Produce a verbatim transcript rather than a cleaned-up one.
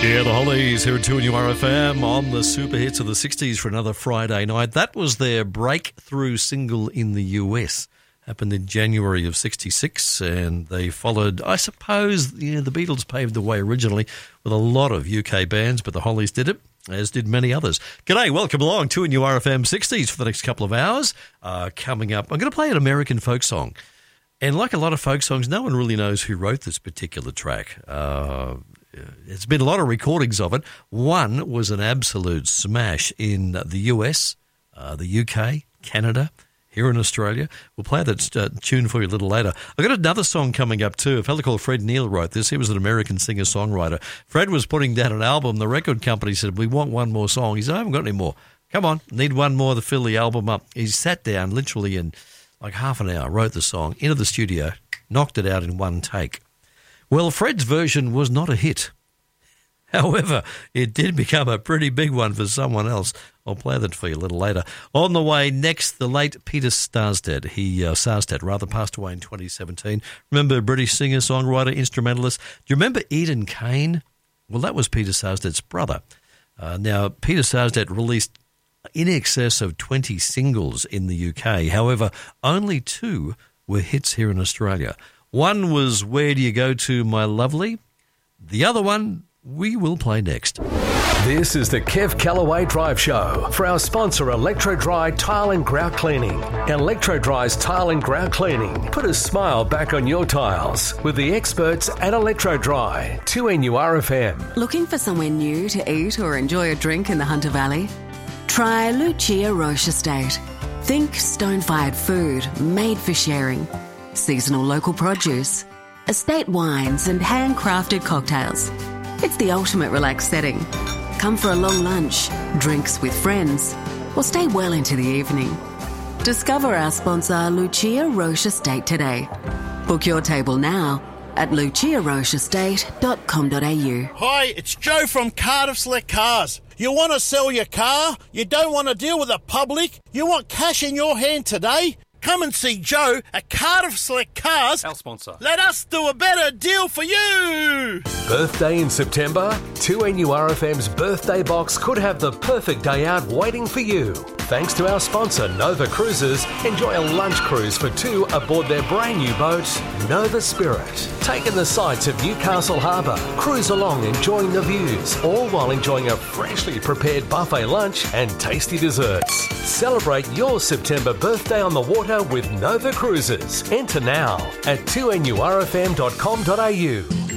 Yeah, the Hollies here at two N U R F M on the super hits of the sixties for another Friday night. That was their breakthrough single in the U S. Happened in January of sixty-six, and they followed, I suppose, you know, the Beatles paved the way originally with a lot of U K bands, but the Hollies did it, as did many others. G'day, welcome along to two N U R F M sixties for the next couple of hours. Uh, coming up, I'm going to play an American folk song. And like a lot of folk songs, no one really knows who wrote this particular track. Uh, there's been a lot of recordings of it. One was an absolute smash in the U S, uh, the U K, Canada, here in Australia. We'll play that uh, tune for you a little later. I've got another song coming up too. A fellow called Fred Neil wrote this. He was an American singer-songwriter. Fred was putting down an album. The record company said, we want one more song. He said, I haven't got any more. Come on, need one more to fill the album up. He sat down literally in like half an hour, wrote the song, into the studio, knocked it out in one take. Well, Fred's version was not a hit. However, it did become a pretty big one for someone else. I'll play that for you a little later. On the way next, the late Peter Sarstedt. He, uh, Sarstedt, rather, passed away in twenty seventeen. Remember, British singer, songwriter, instrumentalist. Do you remember Eden Kane? Well, that was Peter Sarstedt's brother. Uh, now, Peter Sarstedt released in excess of twenty singles in the U K. However, only two were hits here in Australia. One was Where Do You Go To, My Lovely? The other one we will play next. This is the Kev Callaway Drive Show for our sponsor, Electro Dry Tile and Grout Cleaning. Electro Dry's Tile and Grout Cleaning. Put a smile back on your tiles with the experts at Electro Dry. two N U R F M. Looking for somewhere new to eat or enjoy a drink in the Hunter Valley? Try Lucia Roche Estate. Think stone-fired food made for sharing. Seasonal local produce. Estate wines and handcrafted cocktails. It's the ultimate relaxed setting. Come for a long lunch, drinks with friends, or stay well into the evening. Discover our sponsor, Lucia Roche Estate, today. Book your table now at lucia roche estate dot com dot a u. Hi, it's Joe from Cardiff Select Cars. You want to sell your car? You don't want to deal with the public? You want cash in your hand today? Come and see Joe at Cardiff Select Cars. Our sponsor. Let us do a better deal for you. Birthday in September? two N U R F M's birthday box could have the perfect day out waiting for you. Thanks to our sponsor, Nova Cruises, enjoy a lunch cruise for two aboard their brand new boat, Nova Spirit. Take in the sights of Newcastle Harbour, cruise along enjoying the views, all while enjoying a freshly prepared buffet lunch and tasty desserts. Celebrate your September birthday on the water with Nova Cruises. Enter now at two N U R F M dot com dot a u.